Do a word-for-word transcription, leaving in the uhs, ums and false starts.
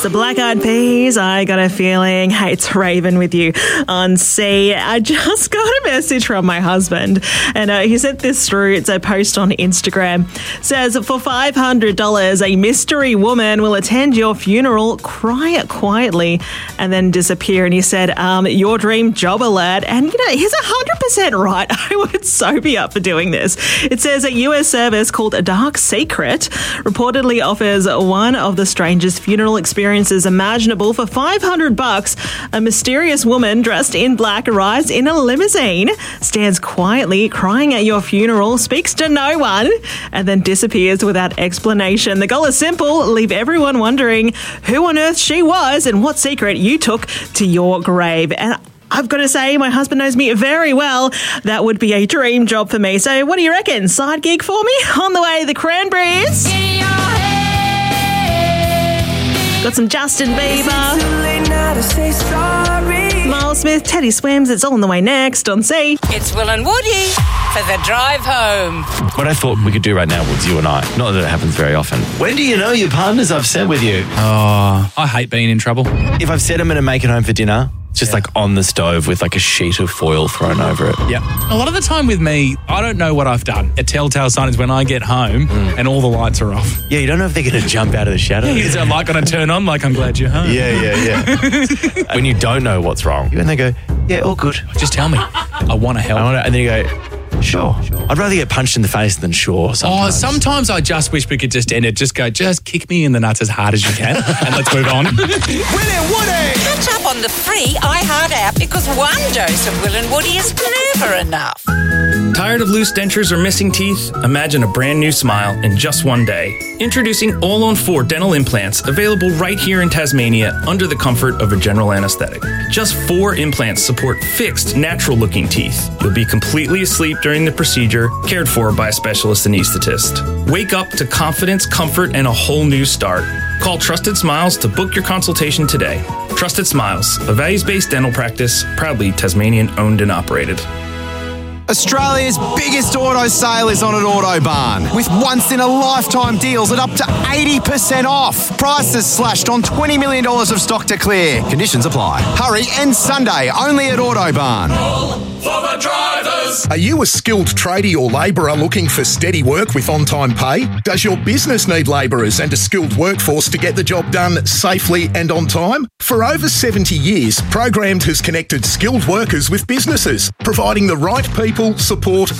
The Black Eyed Peas, I Got a Feeling. Hey, it's Raven with you on C. I just got a message from my husband, and uh, he sent this through. It's a post on Instagram. It says, for five hundred dollars, a mystery woman will attend your funeral, cry quietly, and then disappear. And he said, um, your dream job alert. And, you know, he's one hundred percent right. I would so be up for doing this. It says a U S service called Dark Secret reportedly offers one of the strangest funeral experiences imaginable. For five hundred bucks, a mysterious woman dressed in black arrives in a limousine, stands quietly crying at your funeral, speaks to no one, and then disappears without explanation. The goal is simple: leave everyone wondering who on earth she was and what secret you took to your grave. And I've got to say, my husband knows me very well. That would be a dream job for me. So what do you reckon? Side gig for me? On the way, the Cranberries. Got some Justin Bieber. Miles Smith, Teddy Swims. It's all on the way next on C. It's Will and Woody for the drive home. What I thought we could do right now was you and I. Not that it happens very often. When do you know your partner's upset with you? Oh, I hate being in trouble. If I've said I'm going to make it home for dinner, it's just Yeah. like on the stove with like a sheet of foil thrown over it. Yeah. A lot of the time with me, I don't know what I've done. A telltale sign is when I get home Mm. and all the lights are off. Yeah, you don't know if they're going to jump out of the shadow. Is that light going to turn on? Like, I'm glad you're home. Yeah, yeah, yeah. When you don't know what's wrong, and they go, yeah, all good. Just tell me. I want to help. I wanna, and then you go, sure. I'd rather get punched in the face than sure sometimes. Oh, sometimes I just wish we could just end it. Just go, just kick me in the nuts as hard as you can and let's move on. Will and Woody! Catch up on the free iHeart app because one dose of Will and Woody is never enough. Tired of loose dentures or missing teeth? Imagine a brand new smile in just one day. Introducing All on four dental implants, available right here in Tasmania under the comfort of a general anesthetic. Just four implants support fixed, natural-looking teeth. You'll be completely asleep during the procedure, cared for by a specialist anaesthetist. Wake up to confidence, comfort, and a whole new start. Call Trusted Smiles to book your consultation today. Trusted Smiles, a values-based dental practice, proudly Tasmanian-owned and operated. Australia's biggest auto sale is on at Autobarn, with once-in-a-lifetime deals at up to eighty percent off. Prices slashed on twenty million dollars of stock to clear. Conditions apply. Hurry, and Sunday only at Autobarn. For the drivers. Are you a skilled tradie or labourer looking for steady work with on-time pay? Does your business need labourers and a skilled workforce to get the job done safely and on time? For over seventy years, Programmed has connected skilled workers with businesses, providing the right people, support